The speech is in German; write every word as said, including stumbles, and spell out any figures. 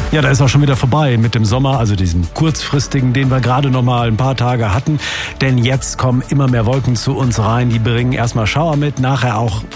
Ja, da ist auch schon wieder vorbei mit dem Sommer, also diesem kurzfristigen, den wir gerade noch mal ein paar Tage hatten. Denn jetzt kommen immer mehr Wolken zu uns rein. Die bringen erstmal Schauer mit, nachher auch